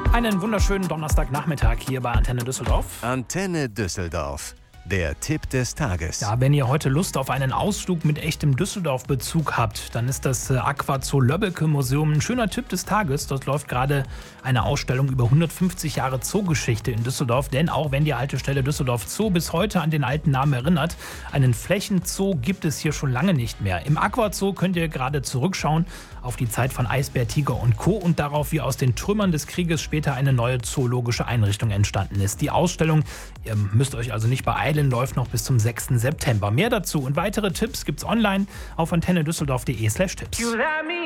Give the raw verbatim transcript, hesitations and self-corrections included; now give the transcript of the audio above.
Einen wunderschönen Donnerstagnachmittag hier bei Antenne Düsseldorf. Antenne Düsseldorf. Der Tipp des Tages. Ja, wenn ihr heute Lust auf einen Ausflug mit echtem Düsseldorf-Bezug habt, dann ist das Aquazoo Löbbeke Museum ein schöner Tipp des Tages. Dort läuft gerade eine Ausstellung über hundertfünfzig Jahre Zoogeschichte in Düsseldorf. Denn auch wenn die Haltestelle Düsseldorf Zoo bis heute an den alten Namen erinnert, einen Flächenzoo gibt es hier schon lange nicht mehr. Im Aquazoo könnt ihr gerade zurückschauen auf die Zeit von Eisbär, Tiger und Co. und darauf, wie aus den Trümmern des Krieges später eine neue zoologische Einrichtung entstanden ist. Die Ausstellung, ihr müsst euch also nicht beeilen, läuft noch bis zum sechsten September. Mehr dazu und weitere Tipps gibt's online auf antenne düsseldorf punkt de slash Tipps.